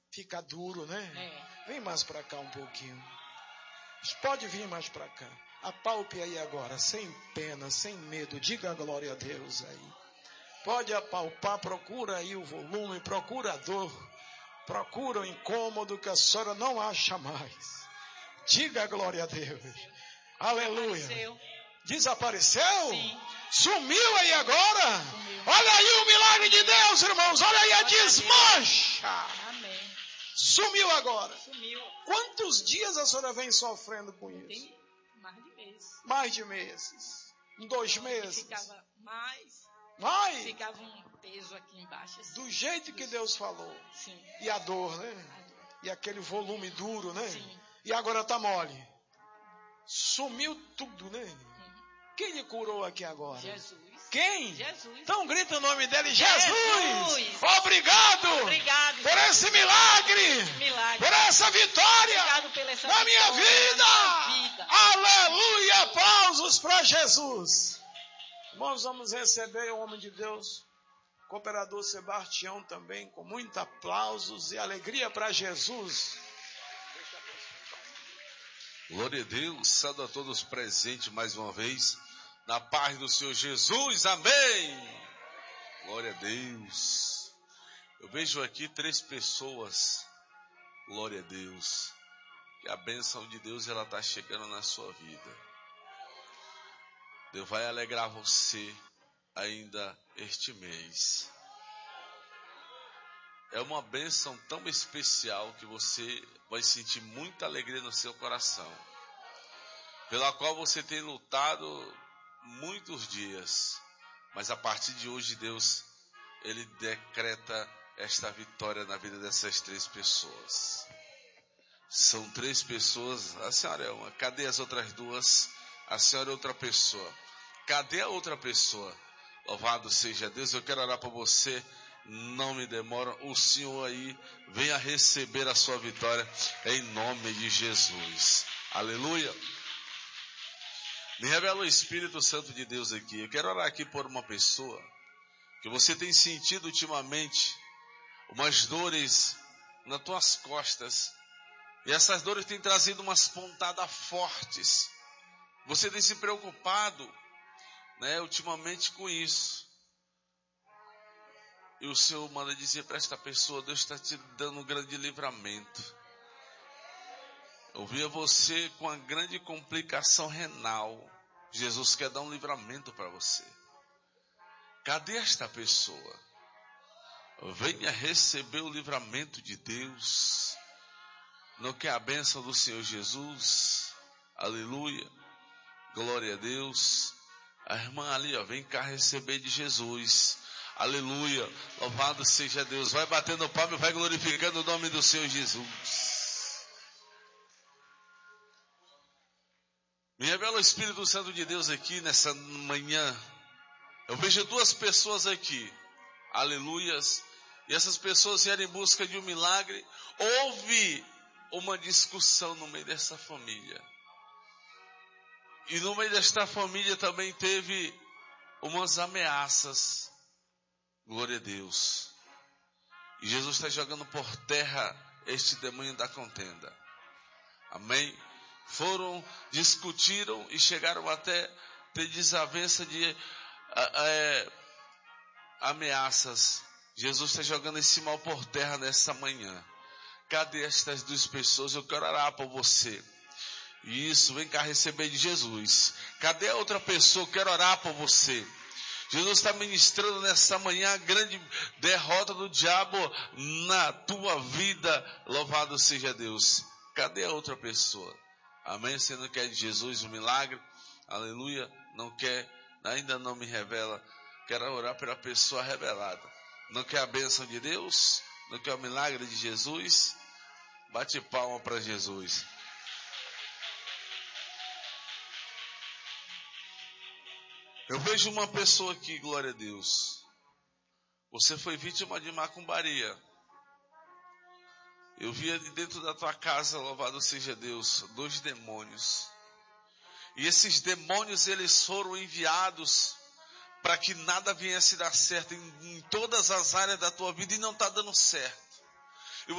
Fica duro, né? É. Vem mais para cá um pouquinho. Pode vir mais para cá. Apalpe aí agora, sem pena, sem medo. Diga a glória a Deus aí. Pode apalpar, procura aí o volume, procura a dor. Procura o incômodo que a senhora não acha mais. Diga a glória a Deus. Aleluia. Desapareceu? Sim. Sumiu aí agora? Sumiu. Olha aí o milagre de Deus, irmãos. Olha aí a desmancha. Amém. Sumiu agora. Sumiu. Quantos dias a senhora vem sofrendo com isso? Tem mais de meses. Mais de meses. 2 meses. Ficava mais. Mais? Ficava um peso aqui embaixo. Assim. Do jeito que Deus falou. Sim. E a dor, né? A dor. E aquele volume duro, né? Sim. E agora tá mole. Sumiu tudo, né? Quem lhe curou aqui agora? Jesus. Quem? Jesus. Então grita o nome dele. Jesus. Jesus! Obrigado! Obrigado. Por esse milagre! Milagre. Por essa vitória! Obrigado pela essa na minha vitória, vida! na minha vida. Aleluia! Aplausos para Jesus! Irmãos, vamos receber o homem de Deus, cooperador Sebastião também, com muitos aplausos e alegria para Jesus. Glória a Deus, saúdo a todos presentes mais uma vez, na paz do Senhor Jesus, amém! Glória a Deus. Eu vejo aqui 3 pessoas, glória a Deus, que a bênção de Deus ela está chegando na sua vida. Deus vai alegrar você ainda este mês. É uma bênção tão especial que você vai sentir muita alegria no seu coração, pela qual você tem lutado muitos dias, mas a partir de hoje Deus, Ele decreta esta vitória na vida dessas 3 pessoas. São 3 pessoas, a senhora é uma, cadê as outras 2? A senhora é outra pessoa, cadê a outra pessoa? Louvado seja Deus, eu quero orar por você. Não me demora, o Senhor aí venha receber a sua vitória em nome de Jesus. Aleluia. Me revela o Espírito Santo de Deus aqui. Eu quero orar aqui por uma pessoa que você tem sentido ultimamente umas dores nas tuas costas, e essas dores têm trazido umas pontadas fortes. Você tem se preocupado, né, ultimamente com isso. E o Senhor manda dizer para esta pessoa, Deus está te dando um grande livramento. Eu via você com uma grande complicação renal. Jesus quer dar um livramento para você. Cadê esta pessoa? Venha receber o livramento de Deus. Não quer a bênção do Senhor Jesus? Aleluia. Glória a Deus. A irmã ali, ó, vem cá receber de Jesus. Aleluia, louvado seja Deus. Vai batendo palma e vai glorificando o nome do Senhor Jesus. Me revela o Espírito Santo de Deus aqui nessa manhã. Eu vejo 2 pessoas aqui, aleluias, e essas pessoas vieram em busca de um milagre. Houve uma discussão no meio dessa família, e no meio desta família também teve umas ameaças. Glória a Deus. E Jesus está jogando por terra este demônio da contenda. Amém? Discutiram e chegaram até ter desavença de ameaças. Jesus está jogando esse mal por terra nessa manhã. Cadê estas 2 pessoas? Eu quero orar por você. Isso, vem cá receber de Jesus. Cadê a outra pessoa? Eu quero orar por você. Jesus está ministrando nessa manhã a grande derrota do diabo na tua vida. Louvado seja Deus. Cadê a outra pessoa? Amém? Você não quer de Jesus um milagre? Aleluia. Não quer? Ainda não me revela. Quero orar pela pessoa revelada. Não quer a bênção de Deus? Não quer o milagre de Jesus? Bate palma para Jesus. Eu vejo uma pessoa aqui, glória a Deus. Você foi vítima de macumbaria. Eu via de dentro da tua casa, louvado seja Deus, 2 demônios. E esses demônios, eles foram enviados para que nada viesse dar certo em todas as áreas da tua vida, e não está dando certo.